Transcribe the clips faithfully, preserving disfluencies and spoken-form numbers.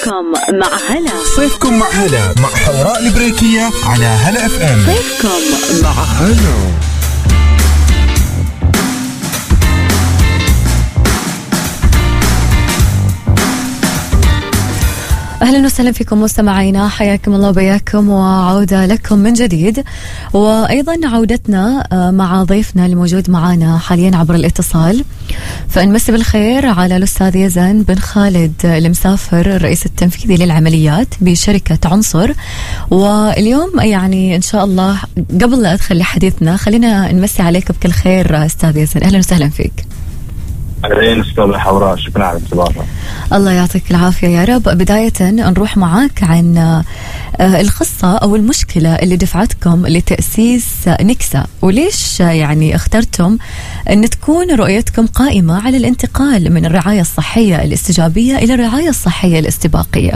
صيفكم مع هلا. صيفكم مع هلا مع حوراء البريكية على هلا اف ام. صيفكم مع هلا. أهلا وسهلا فيكم مستمعينا، حياكم الله وبياكم وعودة لكم من جديد، وأيضا عودتنا مع ضيفنا الموجود معنا حاليا عبر الاتصال. فنمسي بالخير على الأستاذ يزن بن خالد المسافر، الرئيس التنفيذي للعمليات بشركة عنصر. واليوم يعني إن شاء الله قبل لا أدخل لحديثنا خلينا نمسي عليك بكل خير أستاذ يزن. أهلا وسهلا فيك. أهلين أستاذ حوراء، شكرا على الاستضافة. الله يعطيك العافية يا رب. بداية نروح معاك عن القصة أو المشكلة اللي دفعتكم لتأسيس نكسا، وليش يعني اخترتم أن تكون رؤيتكم قائمة على الانتقال من الرعاية الصحية الاستجابية إلى الرعاية الصحية الاستباقية؟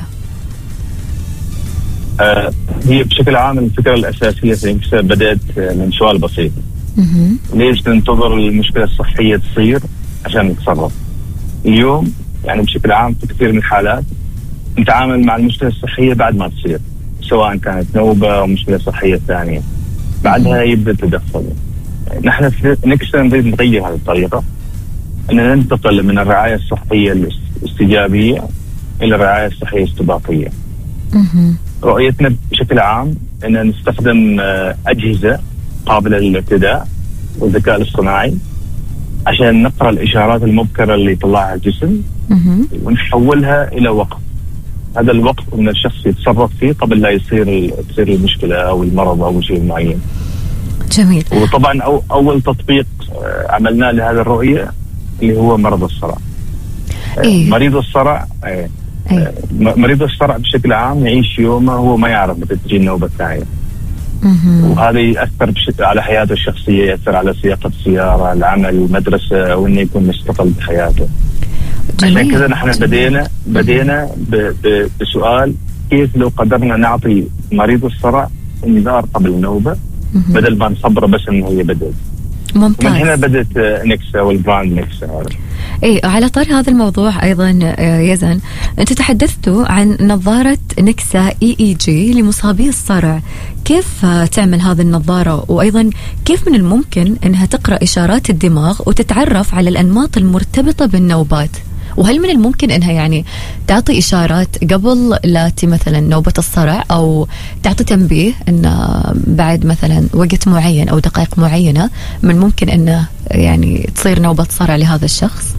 آه هي بشكل عام الفكرة الأساسية في نكسا بدأت من سؤال بسيط: ليش ننتظر المشكلة الصحية تصير عشان نتصرف؟ اليوم يعني بشكل عام في كثير من الحالات نتعامل مع المشكلة الصحية بعد ما تصير، سواء كانت نوبة أو مشكلة صحية ثانية، بعدها يبدأ التدخل. نحن في نكسا نريد نغير هذه الطريقة، أن ننتقل من الرعاية الصحية الاستجابية إلى الرعاية الصحية الاستباقية. رؤيتنا بشكل عام أن نستخدم أجهزة قابلة للارتداء والذكاء الاصطناعي عشان نقرأ الإشارات المبكرة اللي يطلعها الجسم ونحولها إلى وقت. هذا الوقت إن الشخص يتصرف فيه قبل لا يصير تصير المشكلة أو المرض أو شيء معين. جميل. وطبعا أو أول تطبيق عملناه لهذه الرؤية اللي هو مرض الصرع. إيه؟ مريض الصرع إيه؟ إيه؟ مريض الصرع بشكل عام يعيش يومه هو ما يعرف متى تجي النوبة الثانية، وهذا يأثر على حياته الشخصية، يأثر على سياقة السيارة، العمل، المدرسة، وإنه يكون مستقل بحياته. عشان كذا نحن بدينا بدينا ب ب بسؤال: كيف لو قدرنا نعطي مريض الصرع انذار قبل النوبة بدل ما نصبره بس إنه هي بدأت. ممتاز. من هنا بدأت نكسا والبراند نكسا. اي على طار هذا الموضوع ايضا يزن، انت تحدثتوا عن نظارة نكسا اي اي جي لمصابي الصرع. كيف تعمل هذه النظارة، وايضا كيف من الممكن انها تقرأ اشارات الدماغ وتتعرف على الانماط المرتبطة بالنوبات؟ وهل من الممكن انها يعني تعطي اشارات قبل لا تي مثلا نوبة الصرع، او تعطي تنبيه ان بعد مثلا وقت معين او دقائق معينة من ممكن انه يعني تصير نوبة صرع لهذا الشخص؟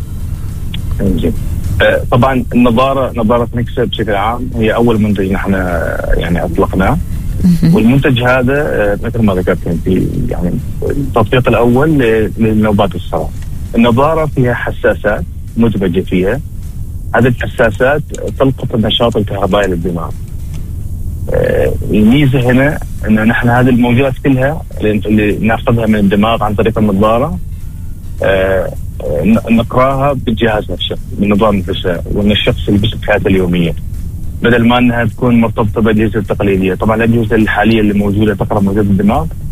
آه طبعا النظارة نظارة نكسا بشكل عام هي اول منتج نحن يعني اطلقناه، والمنتج هذا آه مثل ما ذكرت في يعني التطبيق الاول لنوبات الصرع. النظارة فيها حساسات مدمجة فيها، هذه الحساسات تلقط النشاط الكهربائي للدماغ. آه الميزة هنا أن نحن هذه الموجات كلها اللي نأخذها من الدماغ عن طريق النظارة آه نقراها بالجهاز نفسه بالنظام نفسه، وأن الشخص يلبس في حياته اليومية بدل ما أنها تكون مرتبطة بالأجهزة التقليدية. طبعا الأجهزة الحالية اللي موجودة تقرأ موجات الدماغ